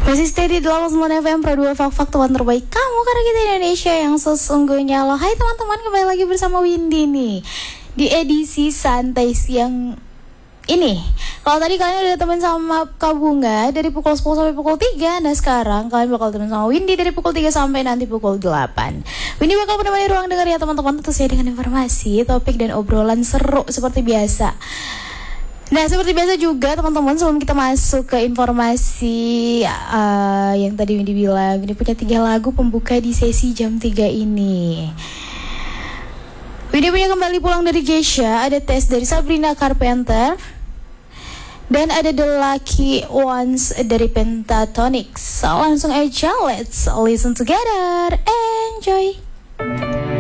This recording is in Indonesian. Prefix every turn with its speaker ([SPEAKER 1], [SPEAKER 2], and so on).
[SPEAKER 1] Masih stay di 89 FM Pro 2 Faktuan terbaik kamu, karena kita Indonesia yang sesungguhnya. Loh, hai teman-teman, kembali lagi bersama Windy nih di edisi santai siang ini. Kalau tadi kalian udah temen sama Kak Bunga dari pukul 10 sampai pukul 3. Nah sekarang kalian bakal temen sama Windy dari pukul 3 sampai nanti pukul 8. Windy bakal menemani ruang dengar ya teman-teman, tentu saja dengan informasi, topik, dan obrolan seru seperti biasa. Nah seperti biasa juga teman-teman, sebelum kita masuk ke informasi yang tadi Windy bilang, Windy punya 3 lagu pembuka di sesi jam 3 ini. Windy punya Kembali Pulang dari Geisha, ada Tes dari Sabrina Carpenter, dan ada The Lucky Ones dari Pentatonix. Langsung aja, let's listen together, enjoy.